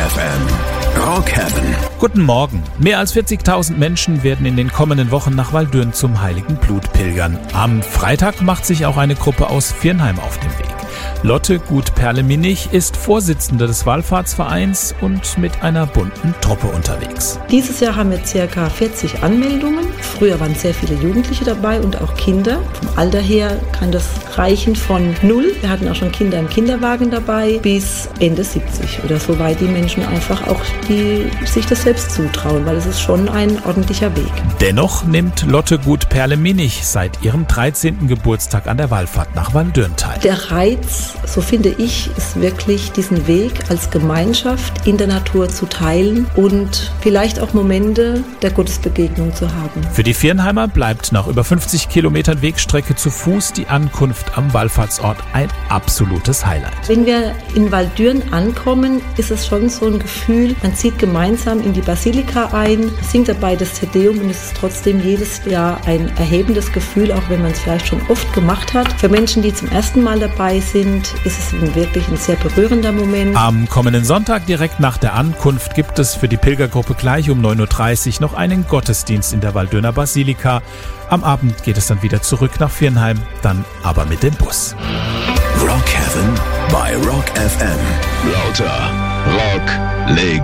FM. Rock Heaven. Guten Morgen. Mehr als 40.000 Menschen werden in den kommenden Wochen nach Waldürn zum Heiligen Blut pilgern. Am Freitag macht sich auch eine Gruppe aus Viernheim auf den Weg. Lotte Gut-Perle-Minich ist Vorsitzende des Wallfahrtsvereins und mit einer bunten Truppe unterwegs. Dieses Jahr haben wir ca. 40 Anmeldungen. Früher waren sehr viele Jugendliche dabei und auch Kinder. Vom Alter her kann das reichen von 0, wir hatten auch schon Kinder im Kinderwagen dabei, bis Ende 70 oder so weit die Menschen einfach auch, die sich das selbst zutrauen, weil es ist schon ein ordentlicher Weg. Dennoch nimmt Lotte Gut-Perle-Minich seit ihrem 13. Geburtstag an der Wallfahrt nach Waldürn teil. Der Reiz, so finde ich, ist wirklich diesen Weg als Gemeinschaft in der Natur zu teilen und vielleicht auch Momente der Gottesbegegnung zu haben. Für die Viernheimer bleibt nach über 50 Kilometern Wegstrecke zu Fuß die Ankunft am Wallfahrtsort ein absolutes Highlight. Wenn wir in Waldürn ankommen, ist es schon so ein Gefühl, man zieht gemeinsam in die Basilika ein, singt dabei das Te Deum und es ist trotzdem jedes Jahr ein erhebendes Gefühl, auch wenn man es vielleicht schon oft gemacht hat. Für Menschen, die zum ersten Mal dabei sind, ist es wirklich ein sehr berührender Moment. Am kommenden Sonntag direkt nach der Ankunft gibt es für die Pilgergruppe gleich um 9.30 Uhr noch einen Gottesdienst in der Waldürner Basilika. Am Abend geht es dann wieder zurück nach Viernheim, dann aber mit dem Bus. Rock Heaven bei Rock FM. Lauter Rock Legende.